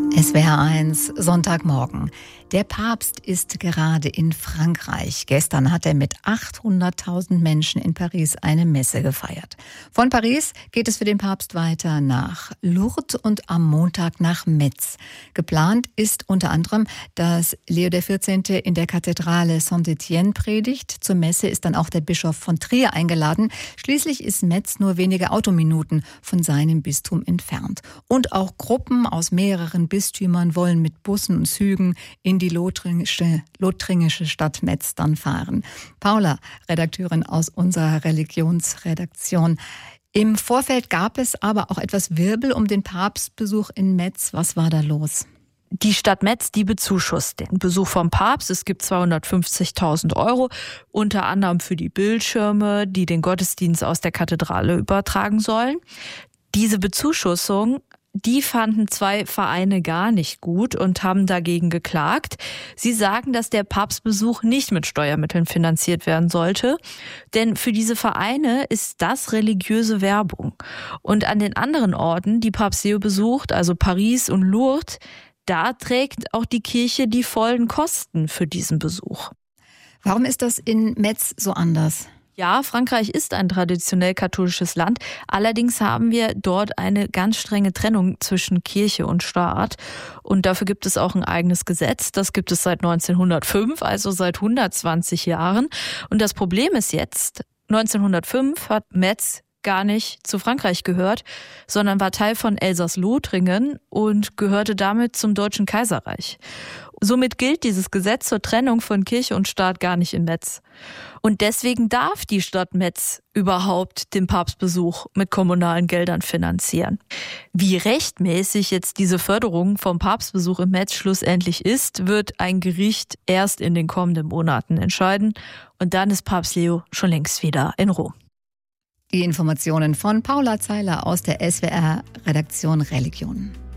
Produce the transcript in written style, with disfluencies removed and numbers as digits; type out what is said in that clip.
SWR1, Sonntagmorgen. Der Papst ist gerade in Frankreich. Gestern hat er mit 800.000 Menschen in Paris eine Messe gefeiert. Von Paris geht es für den Papst weiter nach Lourdes und am Montag nach Metz. Geplant ist unter anderem, dass Leo XIV. In der Kathedrale Saint-Étienne predigt. Zur Messe ist dann auch der Bischof von Trier eingeladen. Schließlich ist Metz nur wenige Autominuten von seinem Bistum entfernt. Und auch Gruppen aus mehreren Bistümern wollen mit Bussen und Zügen in die lothringische Stadt Metz dann fahren. Paula, Redakteurin aus unserer Religionsredaktion. Im Vorfeld gab es aber auch etwas Wirbel um den Papstbesuch in Metz. Was war da los? Die Stadt Metz, die bezuschusst den Besuch vom Papst. Es gibt 250.000 €, unter anderem für die Bildschirme, die den Gottesdienst aus der Kathedrale übertragen sollen. Diese Bezuschussung, die fanden zwei Vereine gar nicht gut und haben dagegen geklagt. Sie sagen, dass der Papstbesuch nicht mit Steuermitteln finanziert werden sollte, denn für diese Vereine ist das religiöse Werbung. Und an den anderen Orten, die Papst Leo besucht, also Paris und Lourdes, da trägt auch die Kirche die vollen Kosten für diesen Besuch. Warum ist das in Metz so anders? Ja, Frankreich ist ein traditionell katholisches Land. Allerdings haben wir dort eine ganz strenge Trennung zwischen Kirche und Staat. Und dafür gibt es auch ein eigenes Gesetz. Das gibt es seit 1905, also seit 120 Jahren. Und das Problem ist jetzt, 1905 hat Metz gar nicht zu Frankreich gehört, sondern war Teil von Elsass-Lothringen und gehörte damit zum Deutschen Kaiserreich. Somit gilt dieses Gesetz zur Trennung von Kirche und Staat gar nicht in Metz. Und deswegen darf die Stadt Metz überhaupt den Papstbesuch mit kommunalen Geldern finanzieren. Wie rechtmäßig jetzt diese Förderung vom Papstbesuch in Metz schlussendlich ist, wird ein Gericht erst in den kommenden Monaten entscheiden. Und dann ist Papst Leo schon längst wieder in Rom. Die Informationen von Paula Zeiler aus der SWR-Redaktion Religion.